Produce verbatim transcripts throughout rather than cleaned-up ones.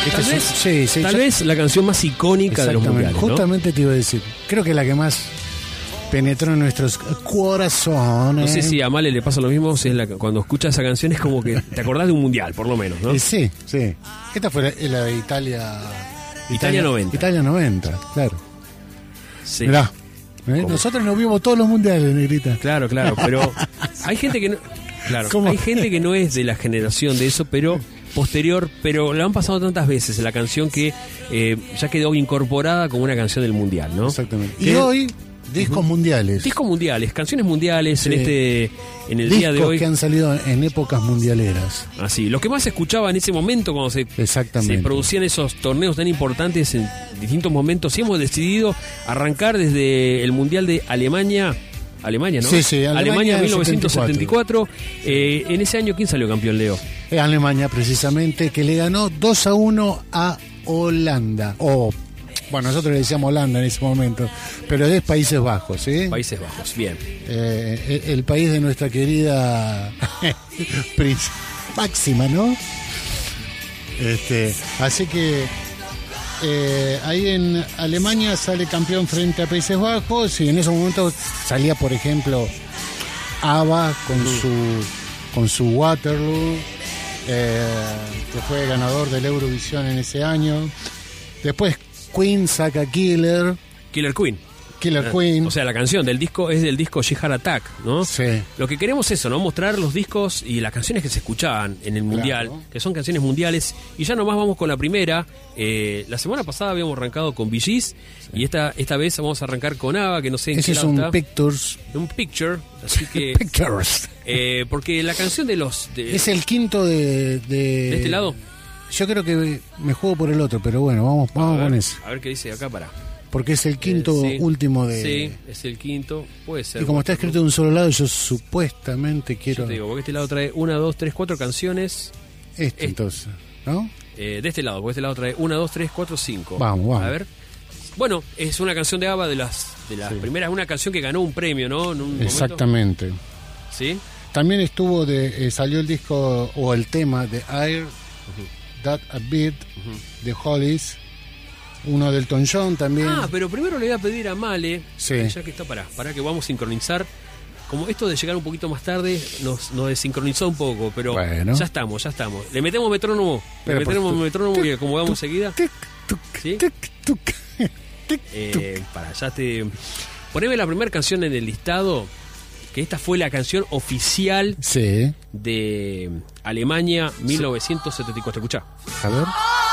Tal, Este vez, es un- sí, sí, tal ya- vez la canción más icónica de los mundiales, ¿no? Justamente te iba a decir. Creo que la que más penetró en nuestros corazones. No sé si a Male le pasa lo mismo, si es la, cuando escuchas esa canción es como que te acordás de un mundial, por lo menos, ¿no? Eh, sí, sí. Esta fue la, la de Italia. Italia noventa. Italia noventa, claro. Sí. Mirá. ¿eh? ¿Cómo? Nosotros nos vimos todos los mundiales, Negrita. Claro, claro, pero hay gente que no, claro, ¿Cómo? hay gente que no es de la generación de eso, pero posterior, pero la han pasado tantas veces en la canción que eh, ya quedó incorporada como una canción del mundial, ¿no? Exactamente. Que- Y hoy, discos mundiales. Discos mundiales, canciones mundiales Sí. en este, en el discos día de hoy. que han salido en épocas mundialeras. Así, lo que más se escuchaba en ese momento cuando se, Exactamente. se producían esos torneos tan importantes en distintos momentos, y hemos decidido arrancar desde el Mundial de Alemania. Alemania, ¿no? Sí, sí, Alemania mil novecientos setenta y cuatro. Eh, en ese año, ¿quién salió campeón, Leo? Eh, Alemania, precisamente, que le ganó dos a uno a Holanda. O, bueno, nosotros le decíamos Holanda en ese momento, pero es Países Bajos, ¿sí? Países Bajos, bien. Eh, el, el país de nuestra querida Prince Máxima, ¿no? Este, así que eh, ahí en Alemania sale campeón frente a Países Bajos y en esos momentos salía, por ejemplo, ABBA con su con su Waterloo, eh, que fue ganador del Eurovisión en ese año. Después Queen saca Killer, Killer Queen. Killer Queen. O sea, la canción del disco es del disco Jihad Attack, ¿no? Sí. Lo que queremos es eso, ¿no? Mostrar los discos y las canciones que se escuchaban en el Mundial, Claro. que son canciones mundiales. Y ya nomás vamos con la primera. Eh, la semana pasada habíamos arrancado con Bee Gees, y esta, esta vez vamos a arrancar con ABBA, que no sé en Ese qué es lado un está. Pictures. Un picture, así que... Pictures. eh, porque la canción de los... De, Es el quinto de, de... ¿De este lado? Yo creo que me juego por el otro, pero bueno, vamos, vamos a con ver, ese. a ver qué dice acá, para. Porque es el quinto Eh, sí. último de... Sí, es el quinto, puede ser. Y como está escrito de un solo lado, yo supuestamente quiero... Yo te digo, porque este lado trae una, dos, tres, cuatro canciones. Este, este. entonces, ¿no? Eh, de este lado, porque este lado trae una, dos, tres, cuatro, cinco. Vamos, vamos. A ver. Bueno, es una canción de ABBA de las, de las Sí. primeras, una canción que ganó un premio, ¿no? En un momento. Exactamente. ¿Sí? También estuvo de... eh, salió el disco o el tema de Air, That a Beat, de Hollies. Uno del Elton John también. Ah, pero primero le voy a pedir a Male, Sí. ya que está, para, para que vamos a sincronizar. Como esto de llegar un poquito más tarde nos, nos desincronizó un poco, pero Bueno. ya estamos, ya estamos. Le metemos metrónomo, Pero le por metemos tu- metrónomo y como vamos seguida. Tic, tuc, ¿Sí? tic, tuc, tic, Eh, para, ya te. Poneme la primera canción en el listado, que esta fue la canción oficial Sí, de Alemania mil novecientos setenta y cuatro. Escuchá. a ver.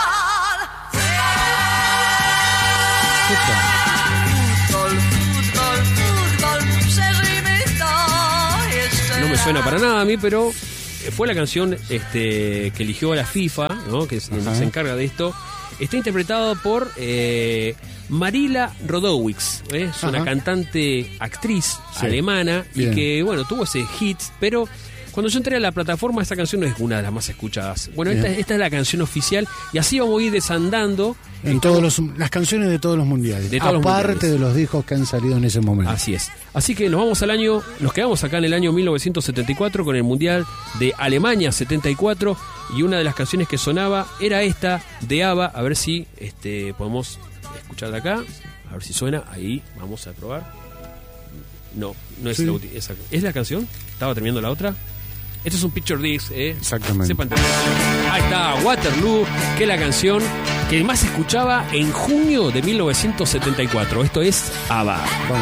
Escucha. Fútbol, fútbol, fútbol, se rimita jeszcze No me suena raz. para nada a mí, pero fue la canción este, que eligió la FIFA, ¿no? Que se, Ajá. se encarga de esto. Está interpretado por eh, Marila Rodowicz, ¿eh? Es una Ajá. cantante, actriz Sí. alemana, Bien. y que, bueno, tuvo ese hit, pero cuando yo entré a la plataforma, esta canción no es una de las más escuchadas. Bueno, esta, Bien. esta es la canción oficial, y así vamos a ir desandando. En todos los, las canciones de todos los mundiales. De todos los Aparte mundiales. de los discos que han salido en ese momento. Así es. Así que nos vamos al año, nos quedamos acá en el año mil novecientos setenta y cuatro con el Mundial de Alemania setenta y cuatro, y una de las canciones que sonaba era esta de ABBA. A ver si este, podemos escuchar de acá, a ver si suena. Ahí, vamos a probar. No, no es Sí. la ulti- esa. ¿Es la canción? Estaba terminando la otra. Esto es un picture disc, ¿eh? Exactamente. Sepan tener- Ahí está, Waterloo, que es la canción que más se escuchaba en junio de mil novecientos setenta y cuatro. Esto es ABBA.